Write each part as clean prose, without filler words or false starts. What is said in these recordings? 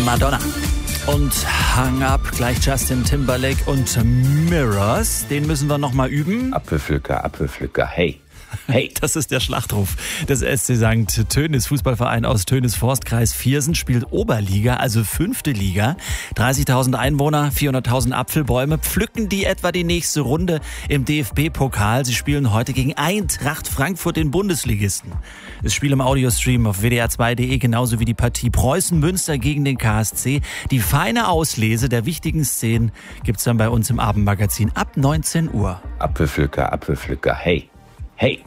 Madonna. Und Hang Up, gleich Justin Timberlake und Mirrors. Den müssen wir nochmal üben. Apfelpflücker, hey. Hey. Das ist der Schlachtruf des SC St. Tönis. Fußballverein aus Tönis-Forstkreis Viersen spielt Oberliga, also 5. Liga. 30.000 Einwohner, 400.000 Apfelbäume. Pflücken die etwa die nächste Runde im DFB-Pokal? Sie spielen heute gegen Eintracht Frankfurt, den Bundesligisten. Das Spiel im Audiostream auf wdr2.de, genauso wie die Partie Preußen-Münster gegen den KSC. Die feine Auslese der wichtigen Szenen gibt's dann bei uns im Abendmagazin ab 19 Uhr. Apfelpflücker, hey. Hey!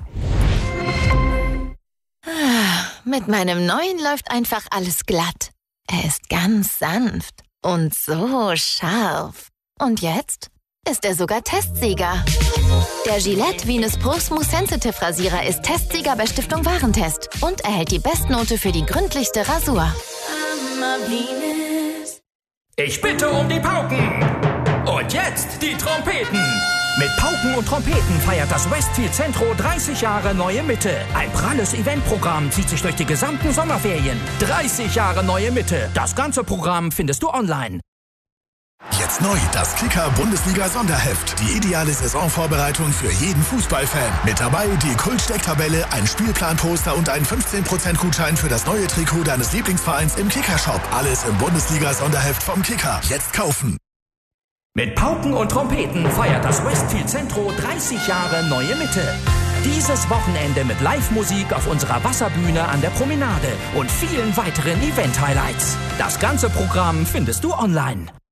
Mit meinem neuen läuft einfach alles glatt. Er ist ganz sanft und so scharf. Und jetzt ist er sogar Testsieger. Der Gillette Venus Pro Smooth Sensitive Rasierer ist Testsieger bei Stiftung Warentest und erhält die Bestnote für die gründlichste Rasur. Ich bitte um die Pauken. Und jetzt die Trompeten. Mit Pauken und Trompeten feiert das Westfield Centro 30 Jahre Neue Mitte. Ein pralles Eventprogramm zieht sich durch die gesamten Sommerferien. 30 Jahre Neue Mitte. Das ganze Programm findest du online. Jetzt neu das Kicker-Bundesliga-Sonderheft. Die ideale Saisonvorbereitung für jeden Fußballfan. Mit dabei die Kult-Stecktabelle, ein Spielplanposter und ein 15% Gutschein für das neue Trikot deines Lieblingsvereins im Kicker-Shop. Alles im Bundesliga-Sonderheft vom Kicker. Jetzt kaufen. Mit Pauken und Trompeten feiert das Westfield Centro 30 Jahre Neue Mitte. Dieses Wochenende mit Live-Musik auf unserer Wasserbühne an der Promenade und vielen weiteren Event-Highlights. Das ganze Programm findest du online.